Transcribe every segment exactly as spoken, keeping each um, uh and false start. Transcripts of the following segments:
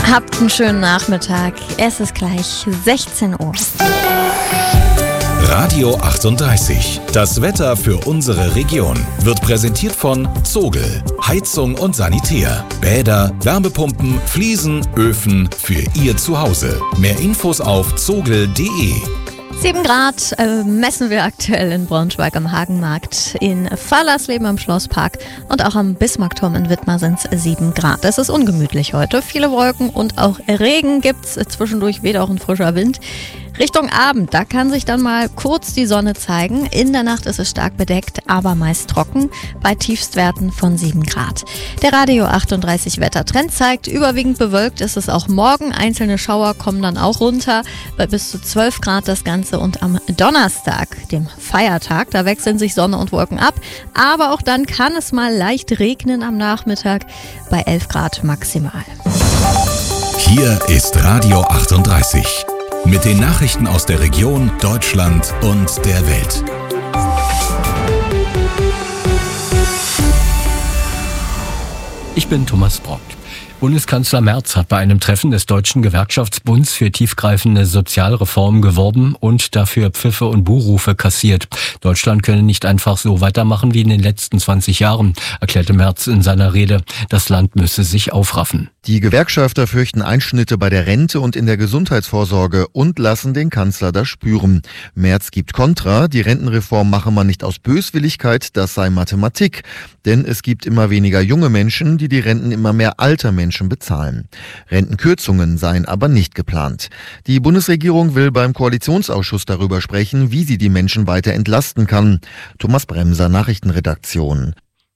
Habt einen schönen Nachmittag. Es ist gleich sechzehn Uhr. Radio achtunddreißig. Das Wetter für unsere Region wird präsentiert von Zogel. Heizung und Sanitär. Bäder, Wärmepumpen, Fliesen, Öfen für Ihr Zuhause. Mehr Infos auf zogel punkt de. sieben Grad äh, messen wir aktuell in Braunschweig am Hagenmarkt, in Fallersleben am Schlosspark und auch am Bismarckturm in Wittmar sind es sieben Grad. Es ist ungemütlich heute. Viele Wolken und auch Regen gibt's. Zwischendurch weht auch ein frischer Wind. Richtung Abend, da kann sich dann mal kurz die Sonne zeigen. In der Nacht ist es stark bedeckt, aber meist trocken, bei Tiefstwerten von sieben Grad. Der Radio achtunddreißig Wettertrend zeigt, überwiegend bewölkt ist es auch morgen. Einzelne Schauer kommen dann auch runter, bei bis zu zwölf Grad das Ganze. Und am Donnerstag, dem Feiertag, da wechseln sich Sonne und Wolken ab. Aber auch dann kann es mal leicht regnen am Nachmittag, bei elf Grad maximal. Hier ist Radio achtunddreißig. Mit den Nachrichten aus der Region, Deutschland und der Welt. Ich bin Thomas Brock. Bundeskanzler Merz hat bei einem Treffen des Deutschen Gewerkschaftsbunds für tiefgreifende Sozialreformen geworben und dafür Pfiffe und Buhrufe kassiert. Deutschland könne nicht einfach so weitermachen wie in den letzten zwanzig Jahren, erklärte Merz in seiner Rede. Das Land müsse sich aufraffen. Die Gewerkschafter fürchten Einschnitte bei der Rente und in der Gesundheitsvorsorge und lassen den Kanzler das spüren. Merz gibt Kontra, die Rentenreform mache man nicht aus Böswilligkeit, das sei Mathematik. Denn es gibt immer weniger junge Menschen, die die Renten immer mehr alter Menschen bezahlen. Rentenkürzungen seien aber nicht geplant. Die Bundesregierung will beim Koalitionsausschuss darüber sprechen, wie sie die Menschen weiter entlasten kann. Thomas Bremser, Nachrichtenredaktion.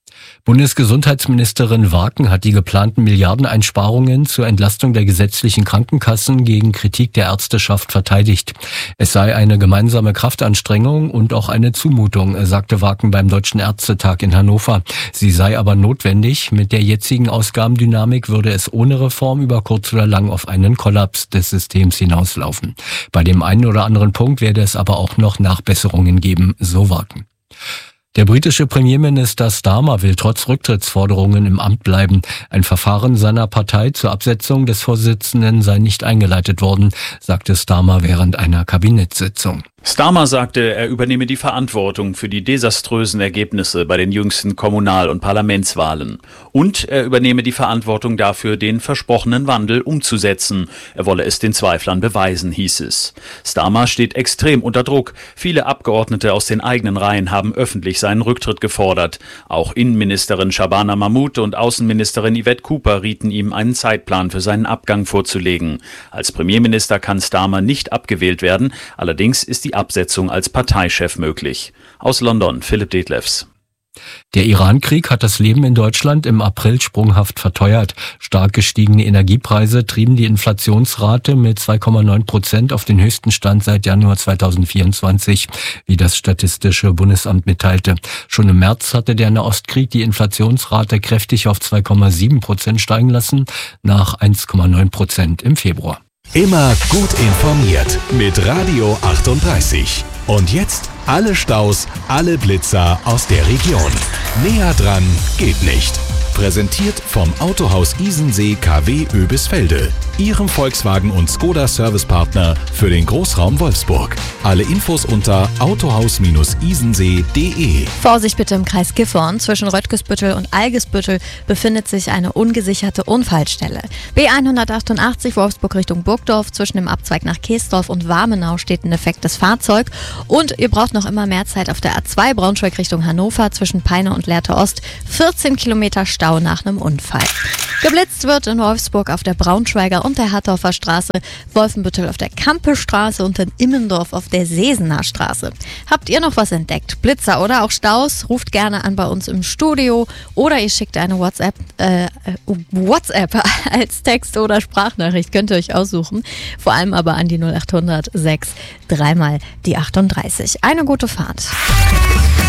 Bundesgesundheitsministerin Waken hat die geplanten Milliardeneinsparungen zur Entlastung der gesetzlichen Krankenkassen gegen Kritik der Ärzteschaft verteidigt. Es sei eine gemeinsame Kraftanstrengung und auch eine Zumutung, sagte Waken beim Deutschen Ärztetag in Hannover. Sie sei aber notwendig. Mit der jetzigen Ausgabendynamik würde es ohne Reform über kurz oder lang auf einen Kollaps des Systems hinauslaufen. Bei dem einen oder anderen Punkt werde es aber auch noch Nachbesserungen geben, so Waken. Der britische Premierminister Starmer will trotz Rücktrittsforderungen im Amt bleiben. Ein Verfahren seiner Partei zur Absetzung des Vorsitzenden sei nicht eingeleitet worden, sagte Starmer während einer Kabinettssitzung. Starmer sagte, er übernehme die Verantwortung für die desaströsen Ergebnisse bei den jüngsten Kommunal- und Parlamentswahlen. Und er übernehme die Verantwortung dafür, den versprochenen Wandel umzusetzen. Er wolle es den Zweiflern beweisen, hieß es. Starmer steht extrem unter Druck. Viele Abgeordnete aus den eigenen Reihen haben öffentlich seinen Rücktritt gefordert. Auch Innenministerin Shabana Mahmood und Außenministerin Yvette Cooper rieten ihm, einen Zeitplan für seinen Abgang vorzulegen. Als Premierminister kann Starmer nicht abgewählt werden. Allerdings ist die Absetzung als Parteichef möglich. Aus London, Philipp Detlefs. Der Iran-Krieg hat das Leben in Deutschland im April sprunghaft verteuert. Stark gestiegene Energiepreise trieben die Inflationsrate mit zwei Komma neun Prozent auf den höchsten Stand seit Januar zweitausendvierundzwanzig, wie das Statistische Bundesamt mitteilte. Schon im März hatte der Nahostkrieg die Inflationsrate kräftig auf zwei Komma sieben Prozent steigen lassen, nach eins Komma neun Prozent im Februar. Immer gut informiert mit Radio achtunddreißig. Und jetzt alle Staus, alle Blitzer aus der Region. Näher dran geht nicht. Präsentiert vom Autohaus Isensee K W Oebisfelde, Ihrem Volkswagen- und Skoda-Servicepartner für den Großraum Wolfsburg. Alle Infos unter autohaus isensee punkt de. Vorsicht bitte im Kreis Gifhorn. Zwischen Röttgesbüttel und Algesbüttel befindet sich eine ungesicherte Unfallstelle. B hundertachtundachtzig Wolfsburg Richtung Burgdorf. Zwischen dem Abzweig nach Keesdorf und Warmenau steht ein defektes Fahrzeug. Und ihr braucht noch immer mehr Zeit auf der A zwei Braunschweig Richtung Hannover. Zwischen Peine und Lehrte Ost vierzehn Kilometer Stau nach einem Unfall. Geblitzt wird in Wolfsburg auf der Braunschweiger und der Hattorfer Straße, Wolfenbüttel auf der Kampestraße und in Immendorf auf der Sesener Straße. Habt ihr noch was entdeckt? Blitzer oder auch Staus? Ruft gerne an bei uns im Studio oder ihr schickt eine WhatsApp, äh, WhatsApp als Text oder Sprachnachricht, könnt ihr euch aussuchen. Vor allem aber an die null acht hundert sechs dreimal die achtunddreißig. Eine gute Fahrt.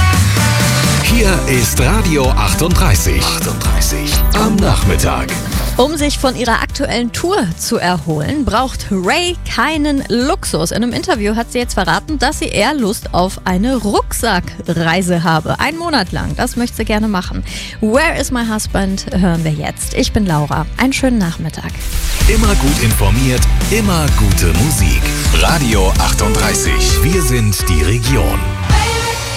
Hier ist Radio achtunddreißig. achtunddreißig am Nachmittag. Um sich von ihrer aktuellen Tour zu erholen, braucht Ray keinen Luxus. In einem Interview hat sie jetzt verraten, dass sie eher Lust auf eine Rucksackreise habe. Einen Monat lang, das möchte sie gerne machen. Where is my husband? Hören wir jetzt. Ich bin Laura. Einen schönen Nachmittag. Immer gut informiert, immer gute Musik. Radio achtunddreißig. Wir sind die Region.